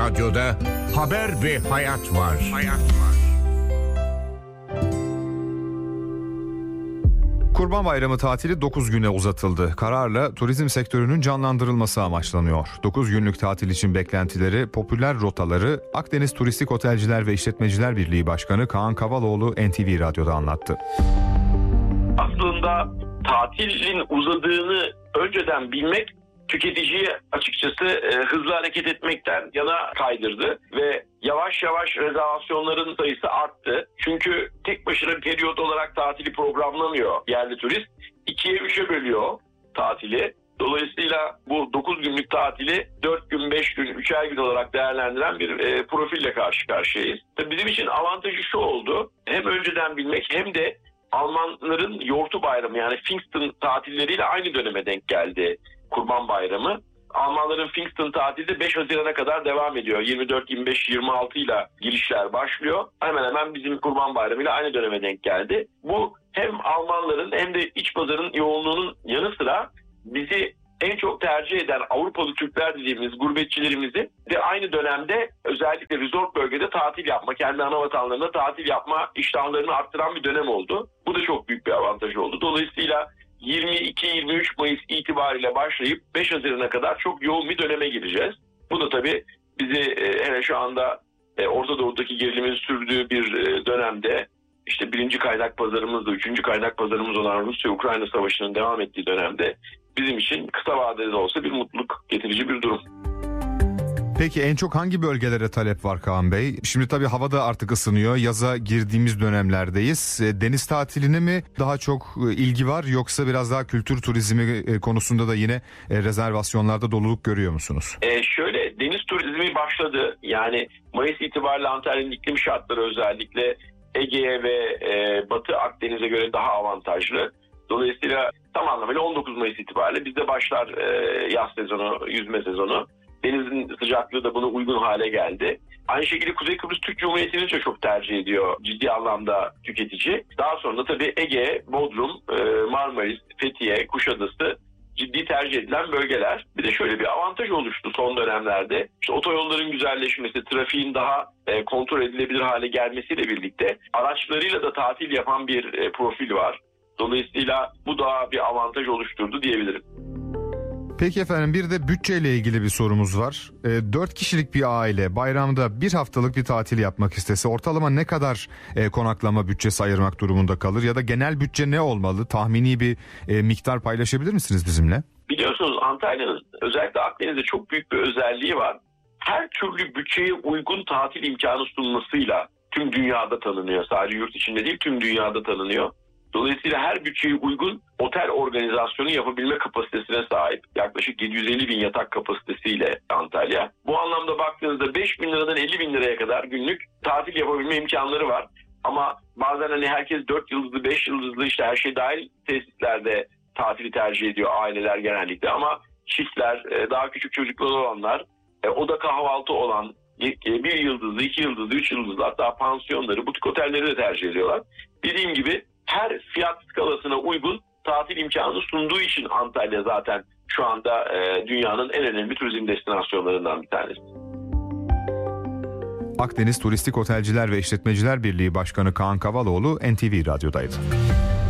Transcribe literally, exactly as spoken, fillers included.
Radyo'da haber ve hayat var. Hayat var. Kurban Bayramı tatili dokuz güne uzatıldı. Kararla turizm sektörünün canlandırılması amaçlanıyor. dokuz günlük tatil için beklentileri, popüler rotaları Akdeniz Turistik Otelciler ve İşletmeciler Birliği Başkanı Kaan Kavaloğlu N T V Radyo'da anlattı. Aslında tatilin uzadığını önceden bilmek tüketiciyi açıkçası e, hızlı hareket etmekten yana kaydırdı ve yavaş yavaş rezervasyonların sayısı arttı. Çünkü tek başına periyot olarak tatili programlamıyor yerli turist. ikiye üçe bölüyor tatili. Dolayısıyla bu dokuz günlük tatili dört gün, beş gün, üçer gün olarak değerlendiren bir e, profille karşı karşıyayız. Tabii bizim için avantajı şu oldu. Hem önceden bilmek hem de Almanların Yortu Bayramı yani Pfingsten tatilleriyle aynı döneme denk geldi Kurban Bayramı. Almanların Pfingsten tatili de beş Haziran'a kadar devam ediyor. yirmi dört, yirmi beş, yirmi altı ile girişler başlıyor. Hemen hemen bizim Kurban Bayramı ile aynı döneme denk geldi. Bu hem Almanların hem de iç pazarın yoğunluğunun yanı sıra bizi en çok tercih eden Avrupalı Türkler dediğimiz gurbetçilerimizi de aynı dönemde özellikle resort bölgede tatil yapma, kendi ana vatanlarında tatil yapma iştahlarını arttıran bir dönem oldu. Bu da çok büyük bir avantaj oldu. Dolayısıyla yirmi iki yirmi üç Mayıs itibariyle başlayıp beş Haziran'a kadar çok yoğun bir döneme gireceğiz. Bu da tabii bizi e, hele şu anda e, Orta Doğu'daki gerilimin sürdüğü bir e, dönemde işte birinci kaynak pazarımızda, üçüncü kaynak pazarımız olan Rusya-Ukrayna Savaşı'nın devam ettiği dönemde bizim için kısa vadede de olsa bir mutluluk getirici bir durum. Peki en çok hangi bölgelere talep var Kaan Bey? Şimdi tabii hava da artık ısınıyor. Yaza girdiğimiz dönemlerdeyiz. Deniz tatiline mi daha çok ilgi var yoksa biraz daha kültür turizmi konusunda da yine rezervasyonlarda doluluk görüyor musunuz? Ee, şöyle deniz turizmi başladı. Yani Mayıs itibariyle Antalya'nın iklim şartları özellikle Ege'ye ve e, Batı Akdeniz'e göre daha avantajlı. Dolayısıyla tam anlamıyla on dokuz Mayıs itibariyle bizde başlar e, yaz sezonu, yüzme sezonu. Denizin sıcaklığı da buna uygun hale geldi. Aynı şekilde Kuzey Kıbrıs Türk Cumhuriyeti'ni de çok tercih ediyor ciddi anlamda tüketici. Daha sonra da tabii Ege, Bodrum, Marmaris, Fethiye, Kuşadası ciddi tercih edilen bölgeler. Bir de şöyle bir avantaj oluştu son dönemlerde. İşte otoyolların güzelleşmesi, trafiğin daha kontrol edilebilir hale gelmesiyle birlikte araçlarıyla da tatil yapan bir profil var. Dolayısıyla bu da bir avantaj oluşturdu diyebilirim. Peki efendim bir de bütçeyle ilgili bir sorumuz var. E, dört kişilik bir aile bayramda bir haftalık bir tatil yapmak istese ortalama ne kadar e, konaklama bütçesi ayırmak durumunda kalır? Ya da genel bütçe ne olmalı? Tahmini bir e, miktar paylaşabilir misiniz bizimle? Biliyorsunuz Antalya'nın özellikle Akdeniz'de çok büyük bir özelliği var. Her türlü bütçeye uygun tatil imkanı sunmasıyla tüm dünyada tanınıyor. Sadece yurt içinde değil tüm dünyada tanınıyor. Dolayısıyla her bütçeye uygun otel organizasyonu yapabilme kapasitesine sahip. Yaklaşık yedi yüz elli bin yatak kapasitesiyle Antalya. Bu anlamda baktığınızda beş bin liradan elli bin liraya kadar günlük tatil yapabilme imkanları var. Ama bazen hani herkes dört yıldızlı, beş yıldızlı işte her şey dahil tesislerde tatili tercih ediyor aileler genellikle. Ama çiftler, daha küçük çocukları olanlar, oda kahvaltı olan, bir yıldızlı, iki yıldızlı, üç yıldızlı hatta pansiyonları, butik otelleri de tercih ediyorlar. Dediğim gibi her fiyat skalasına uygun tatil imkanı sunduğu için Antalya zaten şu anda e, dünyanın en önemli turizm destinasyonlarından bir tanesi. Akdeniz Turistik Otelciler ve İşletmeciler Birliği Başkanı Kaan Kavaloğlu N T V Radyo'daydı.